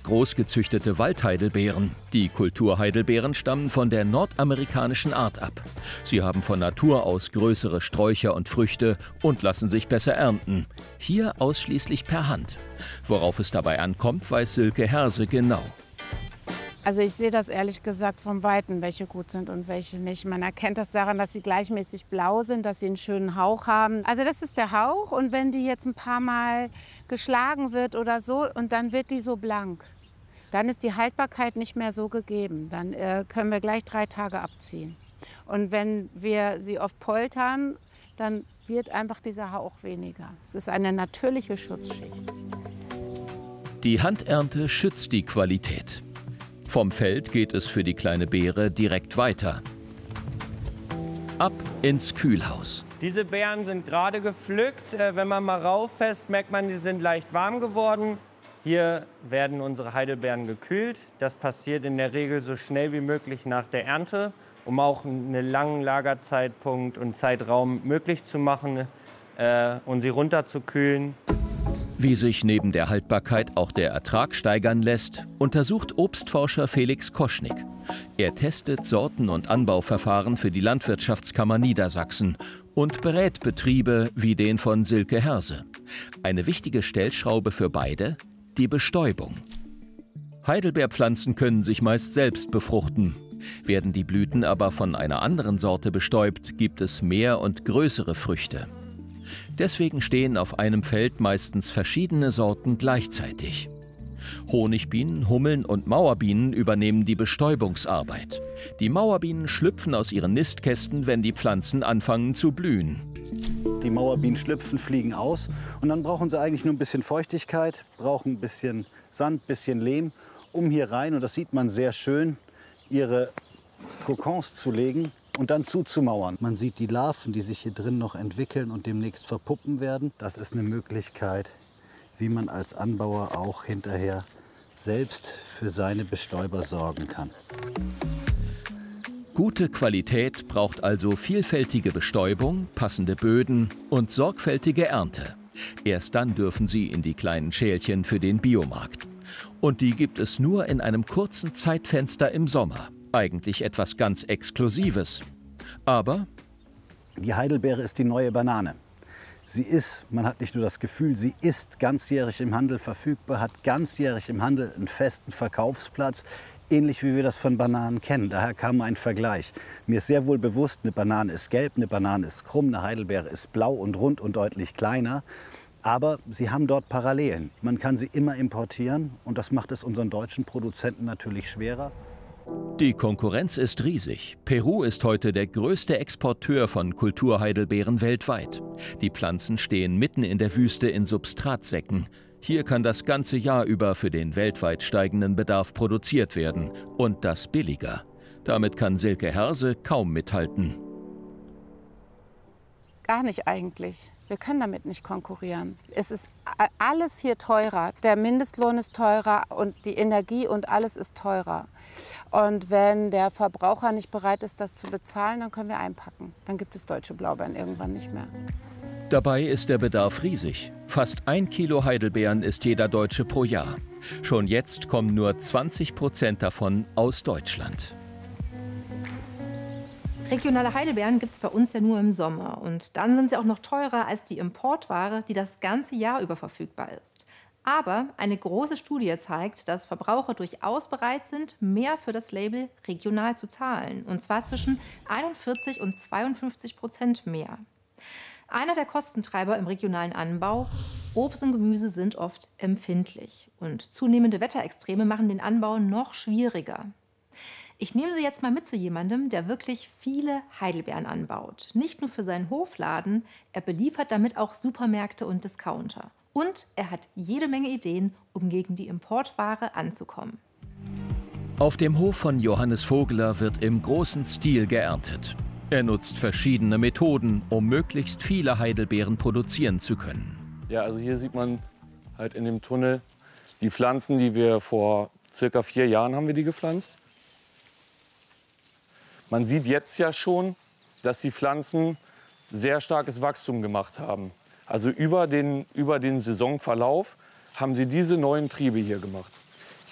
großgezüchtete Waldheidelbeeren. Die Kulturheidelbeeren stammen von der nordamerikanischen Art ab. Sie haben von Natur aus größere Sträucher und Früchte und lassen sich besser ernten. Hier ausschließlich per Hand. Worauf es dabei ankommt, weiß Silke Herse genau. Also ich sehe das ehrlich gesagt vom Weiten, welche gut sind und welche nicht. Man erkennt das daran, dass sie gleichmäßig blau sind, dass sie einen schönen Hauch haben. Also das ist der Hauch, und wenn die jetzt ein paar Mal geschlagen wird oder so und dann wird die so blank, dann ist die Haltbarkeit nicht mehr so gegeben. Dann können wir gleich 3 Tage abziehen. Und wenn wir sie oft poltern, dann wird einfach dieser Hauch weniger. Es ist eine natürliche Schutzschicht. Die Handernte schützt die Qualität. Vom Feld geht es für die kleine Beere direkt weiter. Ab ins Kühlhaus. Diese Beeren sind gerade gepflückt. Wenn man mal rauffasst, merkt man, die sind leicht warm geworden. Hier werden unsere Heidelbeeren gekühlt. Das passiert in der Regel so schnell wie möglich nach der Ernte, um auch einen langen Lagerzeitpunkt und Zeitraum möglich zu machen und sie runterzukühlen. Wie sich neben der Haltbarkeit auch der Ertrag steigern lässt, untersucht Obstforscher Felix Koschnick. Er testet Sorten und Anbauverfahren für die Landwirtschaftskammer Niedersachsen und berät Betriebe wie den von Silke Herse. Eine wichtige Stellschraube für beide: die Bestäubung. Heidelbeerpflanzen können sich meist selbst befruchten. Werden die Blüten aber von einer anderen Sorte bestäubt, gibt es mehr und größere Früchte. Deswegen stehen auf einem Feld meistens verschiedene Sorten gleichzeitig. Honigbienen, Hummeln und Mauerbienen übernehmen die Bestäubungsarbeit. Die Mauerbienen schlüpfen aus ihren Nistkästen, wenn die Pflanzen anfangen zu blühen. Die Mauerbienen schlüpfen, fliegen aus, und dann brauchen sie eigentlich nur ein bisschen Feuchtigkeit, brauchen ein bisschen Sand, ein bisschen Lehm, um hier rein, und das sieht man sehr schön, ihre Kokons zu legen und dann zuzumauern. Man sieht die Larven, die sich hier drin noch entwickeln und demnächst verpuppen werden. Das ist eine Möglichkeit, wie man als Anbauer auch hinterher selbst für seine Bestäuber sorgen kann. Gute Qualität braucht also vielfältige Bestäubung, passende Böden und sorgfältige Ernte. Erst dann dürfen sie in die kleinen Schälchen für den Biomarkt. Und die gibt es nur in einem kurzen Zeitfenster im Sommer. Eigentlich etwas ganz Exklusives. Aber die Heidelbeere ist die neue Banane. Sie ist, man hat nicht nur das Gefühl, sie ist ganzjährig im Handel verfügbar, hat ganzjährig im Handel einen festen Verkaufsplatz, ähnlich wie wir das von Bananen kennen. Daher kam ein Vergleich. Mir ist sehr wohl bewusst, eine Banane ist gelb, eine Banane ist krumm, eine Heidelbeere ist blau und rund und deutlich kleiner. Aber sie haben dort Parallelen. Man kann sie immer importieren, und das macht es unseren deutschen Produzenten natürlich schwerer. die Konkurrenz ist riesig. Peru ist heute der größte Exporteur von Kulturheidelbeeren weltweit. Die Pflanzen stehen mitten in der Wüste in Substratsäcken. Hier kann das ganze Jahr über für den weltweit steigenden Bedarf produziert werden. Und das billiger. Damit kann Silke Herse kaum mithalten. Gar nicht eigentlich. Wir können damit nicht konkurrieren. Es ist alles hier teurer. Der Mindestlohn ist teurer und die Energie und alles ist teurer. Und wenn der Verbraucher nicht bereit ist, das zu bezahlen, dann können wir einpacken. Dann gibt es deutsche Blaubeeren irgendwann nicht mehr. Dabei ist der Bedarf riesig. Fast 1 Kilo Heidelbeeren isst jeder Deutsche pro Jahr. Schon jetzt kommen nur 20% davon aus Deutschland. Regionale Heidelbeeren gibt es bei uns ja nur im Sommer. Und dann sind sie auch noch teurer als die Importware, die das ganze Jahr über verfügbar ist. Aber eine große Studie zeigt, dass Verbraucher durchaus bereit sind, mehr für das Label regional zu zahlen. Und zwar zwischen 41 und 52% mehr. Einer der Kostentreiber im regionalen Anbau: Obst und Gemüse sind oft empfindlich. Und zunehmende Wetterextreme machen den Anbau noch schwieriger. Ich nehme Sie jetzt mal mit zu jemandem, der wirklich viele Heidelbeeren anbaut. Nicht nur für seinen Hofladen, er beliefert damit auch Supermärkte und Discounter. Und er hat jede Menge Ideen, um gegen die Importware anzukommen. Auf dem Hof von Johannes Vogler wird im großen Stil geerntet. Er nutzt verschiedene Methoden, um möglichst viele Heidelbeeren produzieren zu können. Ja, also hier sieht man halt in dem Tunnel die Pflanzen, die wir vor circa 4 Jahren haben wir die gepflanzt. Man sieht jetzt ja schon, dass die Pflanzen sehr starkes Wachstum gemacht haben. Also über den Saisonverlauf haben sie diese neuen Triebe hier gemacht.